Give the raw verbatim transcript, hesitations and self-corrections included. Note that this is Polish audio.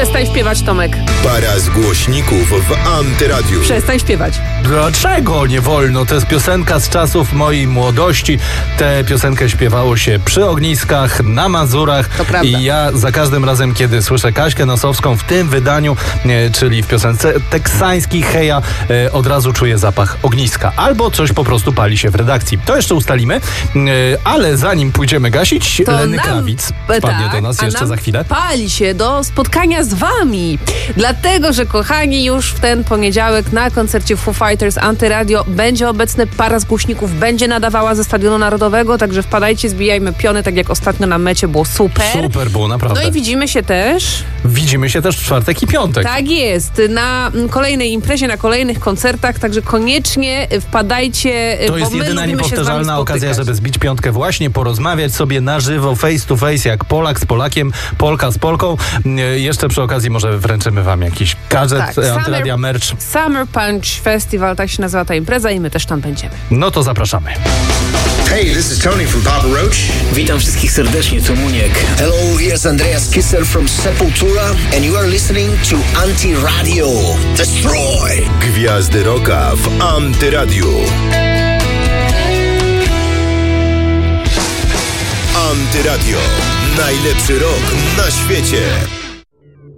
Przestań śpiewać, Tomek. Para z głośników w Antyradiu. Przestań śpiewać. Dlaczego nie wolno? To jest piosenka z czasów mojej młodości. Tę piosenkę śpiewało się przy ogniskach, na Mazurach. To prawda. I ja za każdym razem, kiedy słyszę Kaśkę Nosowską w tym wydaniu, e, czyli w piosence teksańskiej Heja, e, od razu czuję zapach ogniska. Albo coś po prostu pali się w redakcji. To jeszcze ustalimy, e, ale zanim pójdziemy gasić, To Lenny nam- Krawic wpadnie tak, do nas a jeszcze nam za chwilę. Pali się do spotkania z wami. Dlatego, że kochani, już w ten poniedziałek na koncercie Foo Fighters Antyradio będzie obecny para z głośników, będzie nadawała ze Stadionu Narodowego, także wpadajcie, zbijajmy piony, tak jak ostatnio na mecie było super. Super było, naprawdę. No i widzimy się też. Widzimy się też w czwartek i piątek. Tak jest, na kolejnej imprezie, na kolejnych koncertach, także koniecznie wpadajcie, To bo jest my jedyna lubimy się z wami niepowtarzalna okazja, spotykać. żeby zbić piątkę właśnie, porozmawiać sobie na żywo, face to face, jak Polak z Polakiem, Polka z Polką. E, Jeszcze przy okazji może wręczymy wam jakiś gadżet, Tak, tak, Antyradia merch. Summer Punch Festival, tak się nazywa ta impreza i my też tam będziemy. No to zapraszamy. Hey, this is Tony from Papa Roach. Witam wszystkich serdecznie, to Muniek. Hello, here's Andreas Kisser from Sepultura, and you are listening to Anti-Radio. Destroy! Gwiazdy rocka w Antyradiu. Antyradio. Najlepszy rok na świecie.